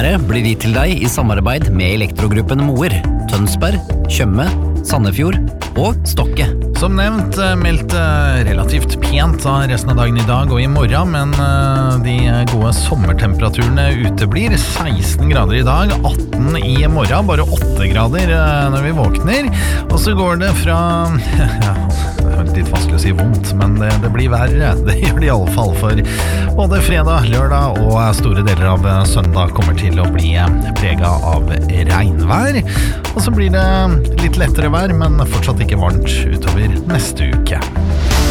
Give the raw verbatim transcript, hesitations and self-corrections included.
været blir gitt til deg i samarbeid med Elektrogruppen Moer, Tønsberg, Tjøme, Sandefjord og Stokke. Som nevnt, meldt relativt pent av resten av dagen i dag og i morgen, men de gode sommertemperaturene uteblir. seksten grader i dag, atten i morgen, bare åtte grader når vi våkner. Og så går det fra, ja, det er litt vanskelig å si vondt, men det, det blir verre. Det gjør det i alle fall, for både fredag, lørdag og store deler av søndag kommer til å bli preget av regnvær. Og så blir det litt lettere vær, men fortsatt ikke varmt utover neste uke.